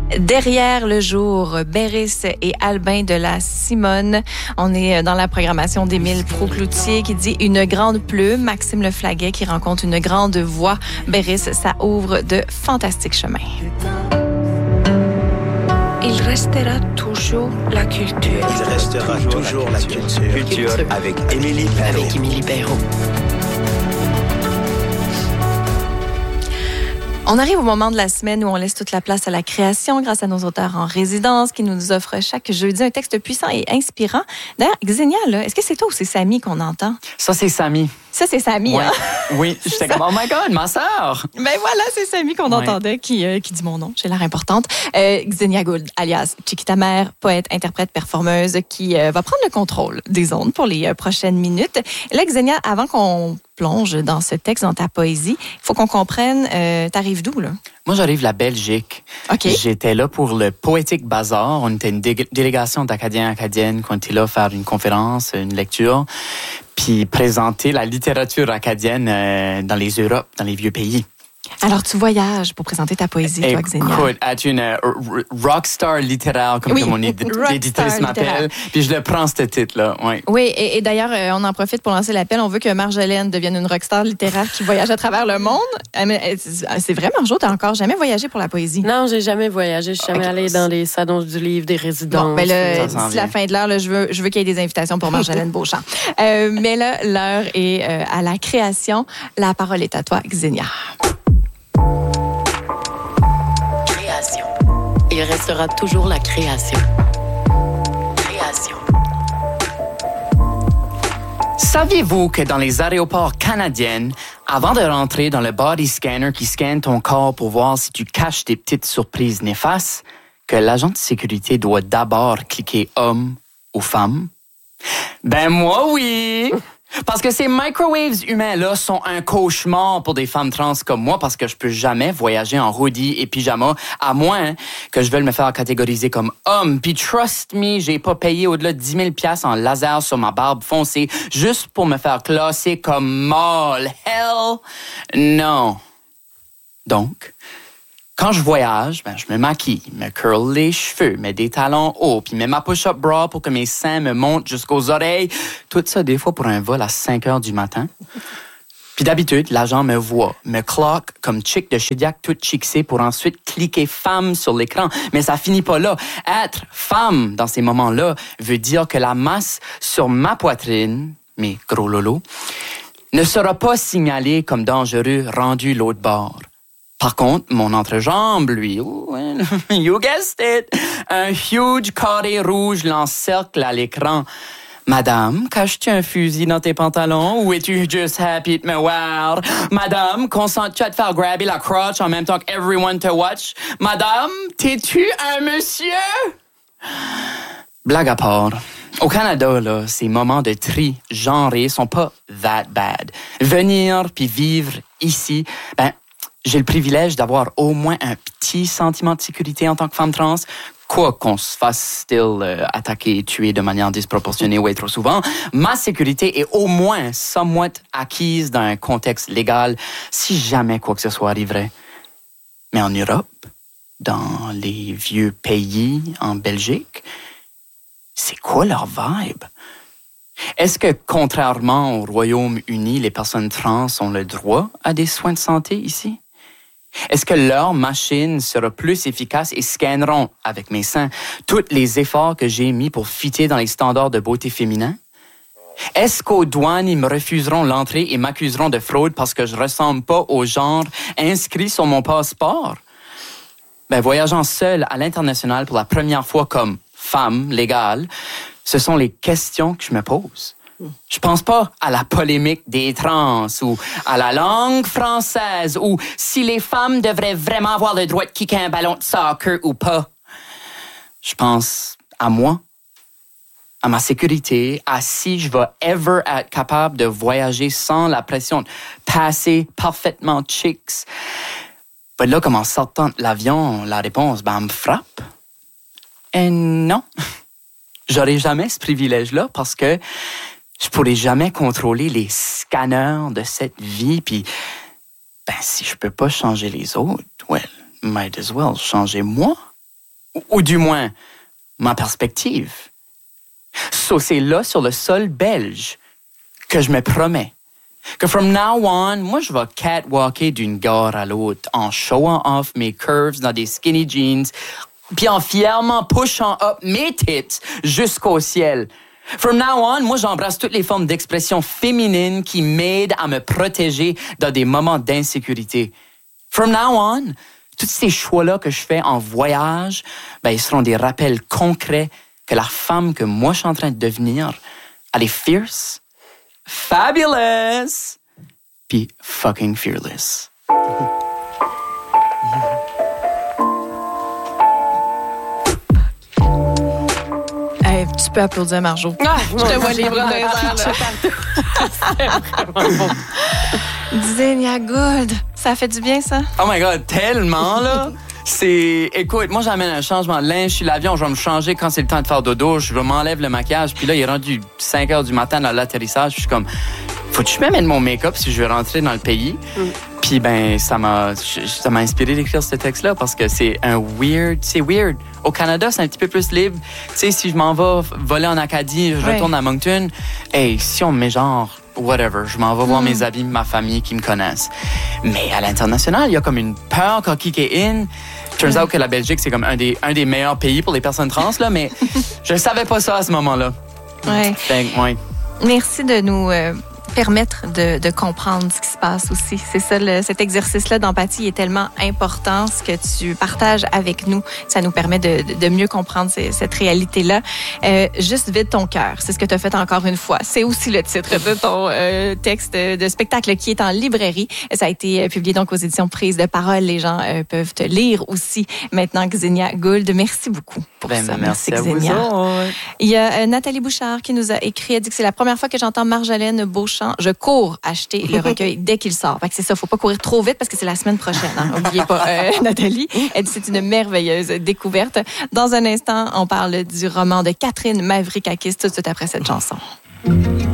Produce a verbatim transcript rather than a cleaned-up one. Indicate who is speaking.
Speaker 1: Derrière le jour, Béris et Albin de la Simone. On est dans la programmation d'Émile Proucloutier qui dit une grande plume. Maxime Leflaguet qui rencontre une grande voix. Béris, ça ouvre de fantastiques chemins.
Speaker 2: Il restera toujours la culture.
Speaker 3: Il restera toujours la culture.
Speaker 4: Culture avec Émilie Perrault.
Speaker 2: Avec Émilie Perrault.
Speaker 1: On arrive au moment de la semaine où on laisse toute la place à la création grâce à nos auteurs en résidence qui nous offrent chaque jeudi un texte puissant et inspirant. D'ailleurs, Xenia, là, est-ce que c'est toi ou c'est Samy qu'on entend?
Speaker 5: Ça, c'est Samy.
Speaker 1: Ça, c'est Samy,
Speaker 5: ouais.
Speaker 1: hein?
Speaker 5: Oui, j'étais comme, oh my God, ma sœur!
Speaker 1: Ben voilà, c'est Samy qu'on ouais. entendait qui, euh, qui dit mon nom. J'ai l'air importante. Euh, Xenia Gould, alias Chiquita Mère, poète, interprète, performeuse, qui euh, va prendre le contrôle des ondes pour les euh, prochaines minutes. Et là, Xenia, avant qu'on plonge dans ce texte, dans ta poésie, il faut qu'on comprenne, euh, t'arrives d'où, là?
Speaker 5: Moi, j'arrive de la Belgique.
Speaker 1: Okay.
Speaker 5: J'étais là pour le Poétique Bazar. On était une dé- délégation d'Acadiens et Acadiennes qui ont été là faire une conférence, une lecture, puis présenter la littérature acadienne euh, dans les Europes, dans les vieux pays.
Speaker 1: Alors, tu voyages pour présenter ta poésie, toi, Xenia.
Speaker 5: Écoute, être une uh, rockstar littéraire, comme
Speaker 1: oui.
Speaker 5: mon éd- éditrice m'appelle, puis je le prends, ce titre-là. Oui,
Speaker 1: oui et, et d'ailleurs, euh, on en profite pour lancer l'appel. On veut que Marjolaine devienne une rockstar littéraire qui voyage à travers le monde. C'est vrai, Marjo, t'as encore jamais voyagé pour la poésie?
Speaker 6: Non, j'ai jamais voyagé. Je suis jamais okay. allée dans les salons du livre, des résidences.
Speaker 1: Bon, ben là, d'ici la fin de l'heure, là, je veux, je veux qu'il y ait des invitations pour Marjolaine Beauchamp. Euh, mais là, l'heure est euh, à la création. La parole est à toi, Xenia.
Speaker 2: Il restera toujours la création. Création.
Speaker 5: Saviez-vous que dans les aéroports canadiens, avant de rentrer dans le body scanner qui scanne ton corps pour voir si tu caches tes petites surprises néfastes, que l'agent de sécurité doit d'abord cliquer homme ou femme? Ben moi, oui! Parce que ces microwaves humains-là sont un cauchemar pour des femmes trans comme moi parce que je peux jamais voyager en hoodie et pyjama à moins que je veuille me faire catégoriser comme homme. Puis trust me, j'ai pas payé au-delà de dix mille dollars en laser sur ma barbe foncée juste pour me faire classer comme mâle. Hell non. Donc, quand je voyage, ben, je me maquille, me curl les cheveux, mets des talons hauts, puis mets ma push-up bra pour que mes seins me montent jusqu'aux oreilles. Tout ça, des fois, pour un vol à cinq heures du matin. Puis d'habitude, l'agent me voit, me cloque comme chick de Chidiac toute chicksée pour ensuite cliquer femme sur l'écran. Mais ça finit pas là. Être femme dans ces moments-là veut dire que la masse sur ma poitrine, mes gros lolos, ne sera pas signalée comme dangereux rendu l'autre bord. Par contre, mon entrejambe, lui, oh, you guessed it, un huge carré rouge l'encercle à l'écran. Madame, caches-tu un fusil dans tes pantalons ou es-tu just happy de me voir? Madame, consens-tu à te faire grabber la crotch en même temps que everyone te watch? Madame, t'es-tu un monsieur? Blague à part. Au Canada, là, ces moments de tri genré sont pas that bad. Venir puis vivre ici, ben, j'ai le privilège d'avoir au moins un petit sentiment de sécurité en tant que femme trans, quoi qu'on se fasse still euh, attaquer et tuer de manière disproportionnée ou trop souvent. Ma sécurité est au moins somewhat acquise dans un contexte légal si jamais quoi que ce soit arriverait. Mais en Europe, dans les vieux pays, en Belgique, c'est quoi leur vibe? Est-ce que, contrairement au Royaume-Uni, les personnes trans ont le droit à des soins de santé ici? Est-ce que leur machine sera plus efficace et scanneront, avec mes seins, tous les efforts que j'ai mis pour fitter dans les standards de beauté féminin? Est-ce qu'aux douanes, ils me refuseront l'entrée et m'accuseront de fraude parce que je ressemble pas au genre inscrit sur mon passeport? Ben, voyageant seule à l'international pour la première fois comme femme légale, ce sont les questions que je me pose. Je pense pas à la polémique des trans ou à la langue française ou si les femmes devraient vraiment avoir le droit de kicker un ballon de soccer ou pas. Je pense à moi, à ma sécurité, à si je vais ever être capable de voyager sans la pression de passer parfaitement chicks. Ben là, comme en sortant de l'avion, la réponse, ben, me frappe. Et non, j'aurai jamais ce privilège-là parce que je pourrais jamais contrôler les scanners de cette vie, puis ben si je peux pas changer les autres, well, might as well changer moi. Ou, ou du moins, ma perspective. So, c'est là, sur le sol belge, que je me promets que from now on, moi, je vais catwalker d'une gare à l'autre en showing off mes curves dans des skinny jeans, puis en fièrement pushant up mes tits jusqu'au ciel. From now on, moi, j'embrasse toutes les formes d'expression féminine qui m'aident à me protéger dans des moments d'insécurité. From now on, tous ces choix-là que je fais en voyage, ben, ils seront des rappels concrets que la femme que moi, je suis en train de devenir, elle est fierce, fabulous, puis fucking fearless.
Speaker 1: Hey, tu peux applaudir Marjo.
Speaker 6: Ah,
Speaker 1: je te vois les bras dans les airs, là. Xenia Gould, ça fait du bien, ça?
Speaker 5: Oh my God, tellement, là! C'est... Écoute, moi, j'amène un changement de linge. Je suis l'avion, je vais me changer quand c'est le temps de faire dodo. Je m'enlève le maquillage. Puis là, il est rendu cinq heures du matin dans l'atterrissage. Je suis comme, faut que je m'amène mon make-up si je veux rentrer dans le pays. Mm. Puis, ben, ça m'a, ça m'a inspiré d'écrire ce texte-là parce que c'est un weird... C'est weird. Au Canada, c'est un petit peu plus libre. Tu sais, si je m'en vais voler en Acadie, je ouais. retourne à Moncton. Hey, si on me met genre... whatever, je m'en vais voir mm. mes amis, ma famille qui me connaissent. Mais à l'international, il y a comme une peur quand kick est in. Turns mm. out que la Belgique, c'est comme un des, un des meilleurs pays pour les personnes trans, là, mais je ne savais pas ça à ce moment-là.
Speaker 1: Ouais.
Speaker 5: Donc, ouais.
Speaker 1: Merci de nous euh, permettre de, de comprendre ce qui se passe aussi. C'est ça, le, cet exercice-là d'empathie est tellement important. Ce que tu partages avec nous, ça nous permet de, de, de mieux comprendre ces, cette réalité-là. Euh, juste vide ton cœur, c'est ce que tu as fait encore une fois. C'est aussi le titre de ton euh, texte de spectacle qui est en librairie. Ça a été publié donc aux éditions Prise de Parole. Les gens euh, peuvent te lire aussi maintenant. Xenia Gould, merci beaucoup pour
Speaker 5: ben,
Speaker 1: ça.
Speaker 5: Merci,
Speaker 1: merci
Speaker 5: à
Speaker 1: Xenia.
Speaker 5: Vous.
Speaker 1: Il y a euh, Nathalie Bouchard qui nous a écrit, elle dit que c'est la première fois que j'entends Marjolaine Beauchamp. Je cours acheter le recueil dès qu'il sort. Fait que c'est ça, faut pas courir trop vite parce que c'est la semaine prochaine. Hein. Oubliez pas, euh, Nathalie. Elle dit c'est une merveilleuse découverte. Dans un instant, on parle du roman de Catherine Mavrickakis tout de suite après cette chanson.